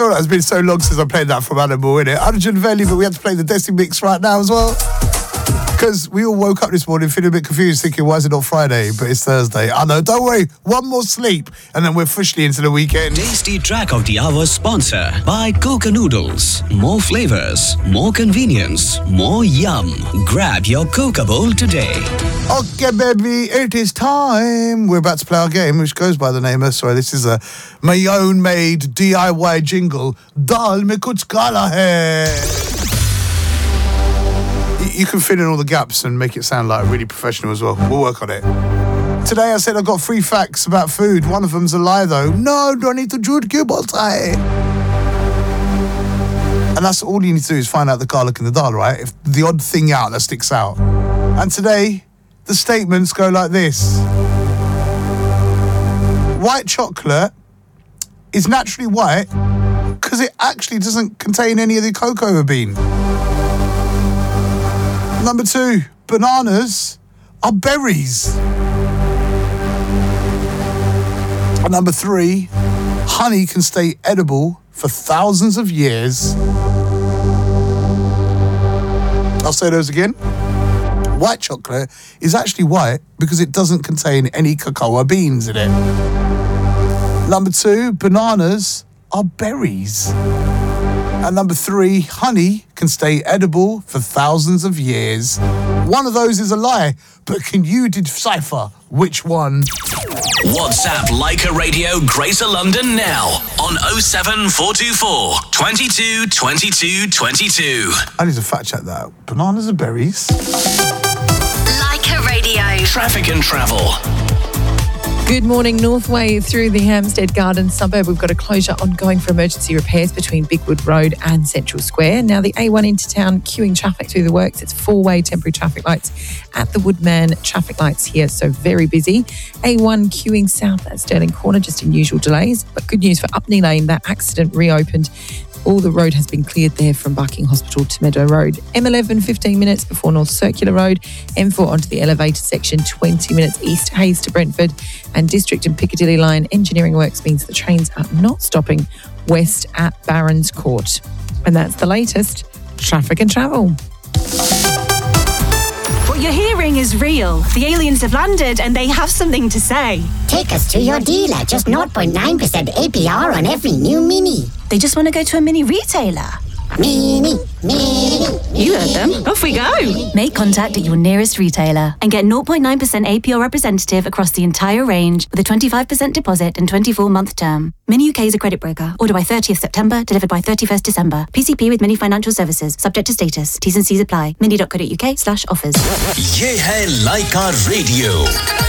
feel like it's been so long since I played that from Animal, innit? Arjun Valley, but we had to play the Desi mix right now as well. Because we all woke up this morning feeling a bit confused, thinking, why is it not Friday, but it's Thursday? I know, don't worry, one more sleep, and then we're officially into the weekend. Tasty Track of the Hour sponsor by Coca Noodles. More flavors, more convenience, more yum. Grab your Coca bowl today. Okay, baby, it is time. We're about to play our game, which goes by the name of, this is my own made DIY jingle, Dal mein kuch kala hai. You can fill in all the gaps and make it sound like really professional as well. We'll work on it. Today I said I've got 3 facts about food. One of them's a lie though. No, do I need to jud ke bolta hai? And that's all you need to do is find out the garlic in the dal, right? If the odd thing out that sticks out. And today, the statements go like this. White chocolate is naturally white because it actually doesn't contain any of the cocoa bean. Number 2, bananas are berries. And number 3, honey can stay edible for thousands of years. I'll say those again. White chocolate is actually white because it doesn't contain any cocoa beans in it. Number 2, bananas are berries. And number 3, honey can stay edible for thousands of years. One of those is a lie, but can you decipher which one? WhatsApp Leica Radio Greater London now on 07424 22 22 22. I need to fact check that. Bananas are berries. Leica Radio. Traffic and travel. Good morning. Northway through the Hampstead Gardens suburb, we've got a closure ongoing for emergency repairs between Bigwood Road and Central Square. Now, the A1 into town queuing traffic through the works. It's 4-way temporary traffic lights at the Woodman traffic lights here, so very busy. A1 queuing south at Stirling Corner, just unusual delays. But good news for Upney Lane, that accident reopened. All the road has been cleared there from Bucking Hospital to Meadow Road. M11, 15 minutes before North Circular Road. M4 onto the elevated section, 20 minutes east Hayes to Brentford. And District and Piccadilly line engineering works means the trains are not stopping west at Barons Court. And that's the latest traffic and travel. What you're hearing is real. The aliens have landed and they have something to say. Take us to your dealer. Just 0.9% APR on every new Mini. They just want to go to a mini retailer. Mini. You heard them. Off we go. Make contact at your nearest retailer and get 0.9% APR representative across the entire range with a 25% deposit and 24-month term. Mini UK is a credit broker. Order by 30th September, delivered by 31st December. PCP with Mini Financial Services. Subject to status. T's and C's apply. mini.co.uk/offers. ये है Leica Radio.